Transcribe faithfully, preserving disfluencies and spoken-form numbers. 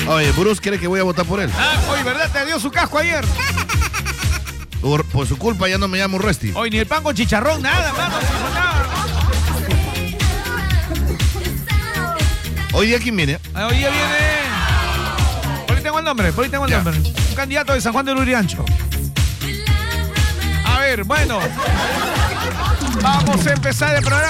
Oye, Bruce quiere que voy a votar por él. Ah, oye, ¿verdad? Te dio su casco ayer. Por, por su culpa ya no me llamo Rusty. Hoy ni el pan con chicharrón, nada, mano. Nada. Hoy día, ¿quién viene? Hoy día viene... Por ahí tengo el nombre, por ahí tengo el Ya. nombre. Un candidato de San Juan del Urigancho. A ver, bueno. Vamos a empezar el programa.